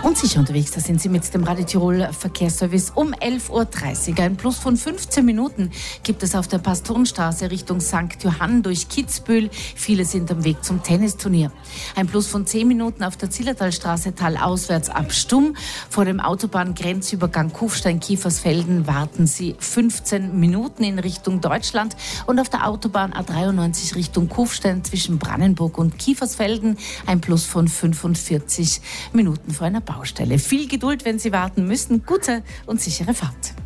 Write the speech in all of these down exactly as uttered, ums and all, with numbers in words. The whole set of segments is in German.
Und sicher unterwegs, da sind Sie mit dem Radio Tirol Verkehrsservice um elf Uhr dreißig. Ein Plus von fünfzehn Minuten gibt es auf der Pastorenstraße Richtung Sankt Johann durch Kitzbühel. Viele sind am Weg zum Tennisturnier. Ein Plus von zehn Minuten auf der Zillertalstraße talauswärts ab Stumm. Vor dem Autobahngrenzübergang Kufstein-Kiefersfelden warten Sie fünfzehn Minuten in Richtung Deutschland. Und auf der Autobahn A dreiundneunzig Richtung Kufstein zwischen Brannenburg und Kiefersfelden ein Plus von fünfundvierzig Minuten vor einer Baustelle. Viel Geduld, wenn Sie warten müssen. Gute und sichere Fahrt.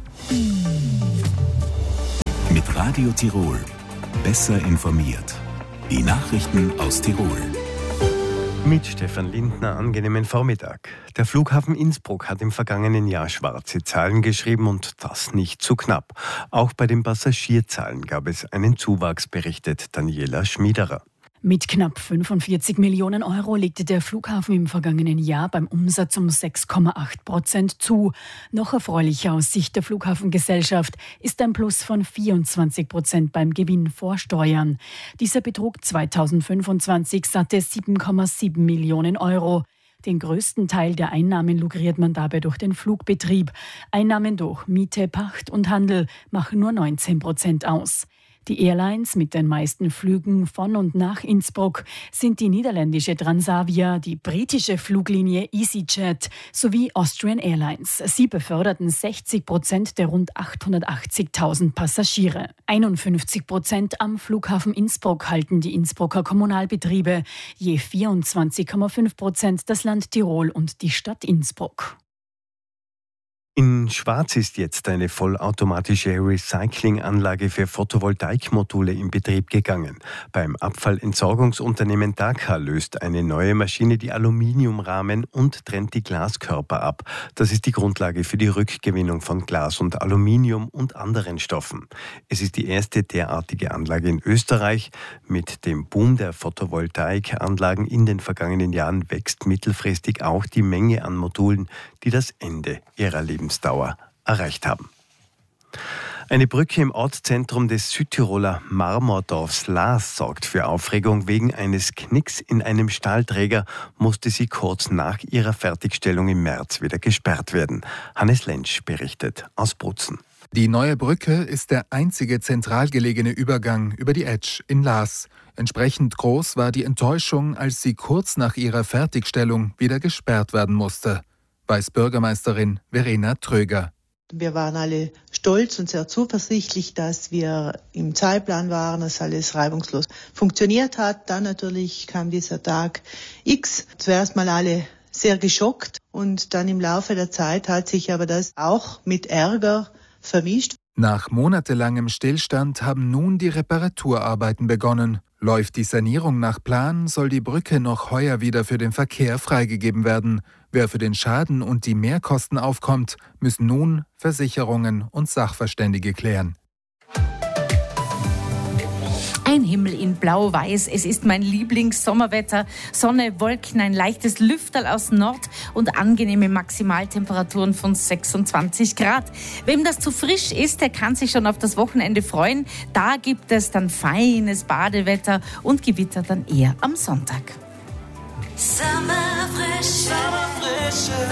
Mit Radio Tirol. Besser informiert. Die Nachrichten aus Tirol. Mit Stefan Lindner, angenehmen Vormittag. Der Flughafen Innsbruck hat im vergangenen Jahr schwarze Zahlen geschrieben und das nicht zu knapp. Auch bei den Passagierzahlen gab es einen Zuwachs, berichtet Daniela Schmiederer. Mit knapp fünfundvierzig Millionen Euro legte der Flughafen im vergangenen Jahr beim Umsatz um sechs Komma acht Prozent zu. Noch erfreulicher aus Sicht der Flughafengesellschaft ist ein Plus von vierundzwanzig Prozent beim Gewinn vor Steuern. Dieser betrug zweitausendfünfundzwanzig satte sieben Komma sieben Millionen Euro. Den größten Teil der Einnahmen lukriert man dabei durch den Flugbetrieb. Einnahmen durch Miete, Pacht und Handel machen nur neunzehn Prozent aus. Die Airlines mit den meisten Flügen von und nach Innsbruck sind die niederländische Transavia, die britische Fluglinie EasyJet sowie Austrian Airlines. Sie beförderten sechzig Prozent der rund achthundertachtzigtausend Passagiere. einundfünfzig Prozent am Flughafen Innsbruck halten die Innsbrucker Kommunalbetriebe, je vierundzwanzig Komma fünf Prozent das Land Tirol und die Stadt Innsbruck. In Schwaz ist jetzt eine vollautomatische Recyclinganlage für Photovoltaikmodule in Betrieb gegangen. Beim Abfallentsorgungsunternehmen Daka löst eine neue Maschine die Aluminiumrahmen und trennt die Glaskörper ab. Das ist die Grundlage für die Rückgewinnung von Glas und Aluminium und anderen Stoffen. Es ist die erste derartige Anlage in Österreich. Mit dem Boom der Photovoltaikanlagen in den vergangenen Jahren wächst mittelfristig auch die Menge an Modulen, die das Ende ihrer Lebensdauer erreicht haben. Eine Brücke im Ortszentrum des Südtiroler Marmordorfs Laas sorgt für Aufregung. Wegen eines Knicks in einem Stahlträger musste sie kurz nach ihrer Fertigstellung im März wieder gesperrt werden. Hannes Lentsch berichtet aus Brutzen. Die neue Brücke ist der einzige zentral gelegene Übergang über die Etsch in Laas. Entsprechend groß war die Enttäuschung, als sie kurz nach ihrer Fertigstellung wieder gesperrt werden musste, weiß Bürgermeisterin Verena Tröger. Wir waren alle stolz und sehr zuversichtlich, dass wir im Zeitplan waren, dass alles reibungslos funktioniert hat. Dann natürlich kam dieser Tag X. Zuerst mal alle sehr geschockt und dann im Laufe der Zeit hat sich aber das auch mit Ärger vermischt. Nach monatelangem Stillstand haben nun die Reparaturarbeiten begonnen. Läuft die Sanierung nach Plan, soll die Brücke noch heuer wieder für den Verkehr freigegeben werden. Wer für den Schaden und die Mehrkosten aufkommt, müssen nun Versicherungen und Sachverständige klären. Ein Himmel in blau-weiß, es ist mein Lieblingssommerwetter. Sonne, Wolken, ein leichtes Lüfterl aus Nord und angenehme Maximaltemperaturen von sechsundzwanzig Grad. Wem das zu frisch ist, der kann sich schon auf das Wochenende freuen. Da gibt es dann feines Badewetter und Gewitter dann eher am Sonntag. Sommerfrische, Sommerfrische.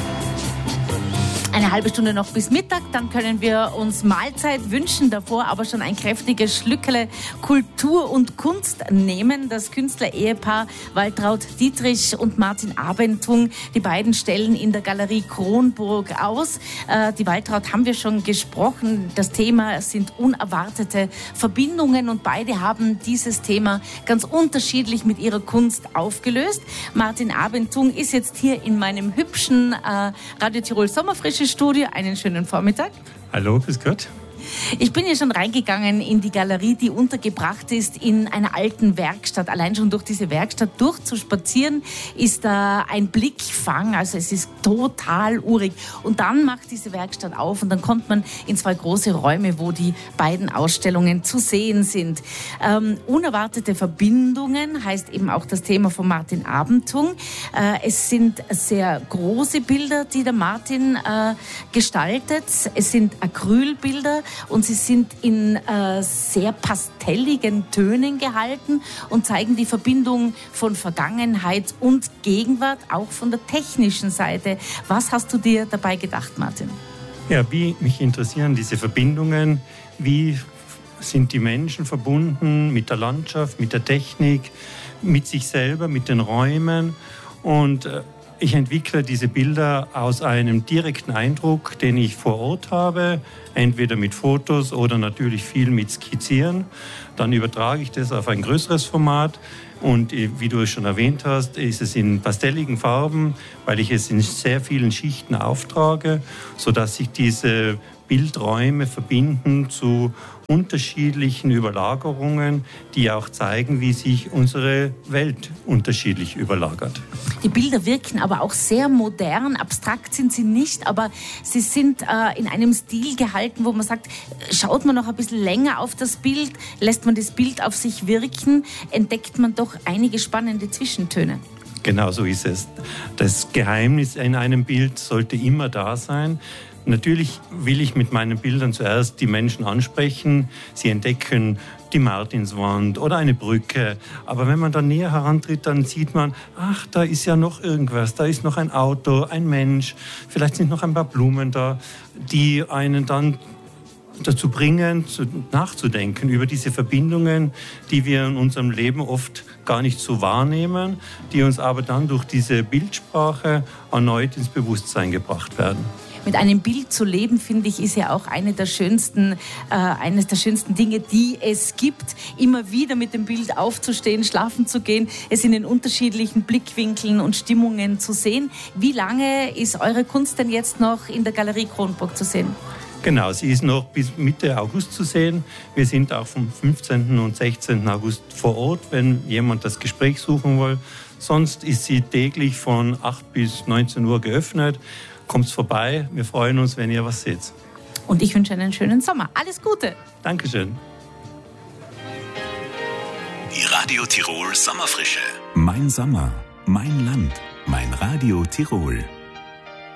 Eine halbe Stunde noch bis Mittag, dann können wir uns Mahlzeit wünschen, davor aber schon ein kräftiges Schlückele Kultur und Kunst nehmen. Das Künstler-Ehepaar Waltraud Dietrich und Martin Abentung, die beiden stellen in der Galerie Kronburg aus. Äh, die Waltraud haben wir schon gesprochen. Das Thema sind unerwartete Verbindungen und beide haben dieses Thema ganz unterschiedlich mit ihrer Kunst aufgelöst. Martin Abentung ist jetzt hier in meinem hübschen äh, Radio Tirol Sommerfrische Studio. Einen schönen Vormittag. Hallo, grüß Gott. Ich bin ja schon reingegangen in die Galerie, die untergebracht ist in einer alten Werkstatt. Allein schon durch diese Werkstatt durchzuspazieren, ist da ein Blickfang. Also es ist total urig. Und dann macht diese Werkstatt auf und dann kommt man in zwei große Räume, wo die beiden Ausstellungen zu sehen sind. Ähm, unerwartete Verbindungen heißt eben auch das Thema von Martin Abentung. Äh, es sind sehr große Bilder, die der Martin äh, gestaltet. Es sind Acrylbilder. und sie sind in äh, sehr pastelligen Tönen gehalten und zeigen die Verbindung von Vergangenheit und Gegenwart, auch von der technischen Seite. Was hast du dir dabei gedacht, Martin? Ja, wie mich interessieren diese Verbindungen, wie sind die Menschen verbunden mit der Landschaft, mit der Technik, mit sich selber, mit den Räumen. Und ich entwickle diese Bilder aus einem direkten Eindruck, den ich vor Ort habe, entweder mit Fotos oder natürlich viel mit Skizzieren. Dann übertrage ich das auf ein größeres Format. Und wie du es schon erwähnt hast, ist es in pastelligen Farben, weil ich es in sehr vielen Schichten auftrage, sodass sich diese Bildräume verbinden zu unterschiedlichen Überlagerungen, die auch zeigen, wie sich unsere Welt unterschiedlich überlagert. Die Bilder wirken aber auch sehr modern, abstrakt sind sie nicht, aber sie sind äh, in einem Stil gehalten, wo man sagt, schaut man noch ein bisschen länger auf das Bild, lässt man das Bild auf sich wirken, entdeckt man doch einige spannende Zwischentöne. Genau so ist es. Das Geheimnis in einem Bild sollte immer da sein. Natürlich will ich mit meinen Bildern zuerst die Menschen ansprechen. Sie entdecken die Martinswand oder eine Brücke. Aber wenn man dann näher herantritt, dann sieht man, ach, da ist ja noch irgendwas. Da ist noch ein Auto, ein Mensch. Vielleicht sind noch ein paar Blumen da, die einen dann dazu bringen, nachzudenken über diese Verbindungen, die wir in unserem Leben oft gar nicht so wahrnehmen, die uns aber dann durch diese Bildsprache erneut ins Bewusstsein gebracht werden. Mit einem Bild zu leben, finde ich, ist ja auch eine der schönsten, äh, eines der schönsten Dinge, die es gibt. Immer wieder mit dem Bild aufzustehen, schlafen zu gehen, es in den unterschiedlichen Blickwinkeln und Stimmungen zu sehen. Wie lange ist eure Kunst denn jetzt noch in der Galerie Kronburg zu sehen? Genau, sie ist noch bis Mitte August zu sehen. Wir sind auch vom fünfzehnten und sechzehnten August vor Ort, wenn jemand das Gespräch suchen will. Sonst ist sie täglich von acht bis neunzehn Uhr geöffnet. Kommt vorbei, wir freuen uns, wenn ihr was seht. Und ich wünsche einen schönen Sommer. Alles Gute. Dankeschön. Die Radio Tirol Sommerfrische. Mein Sommer, mein Land, mein Radio Tirol.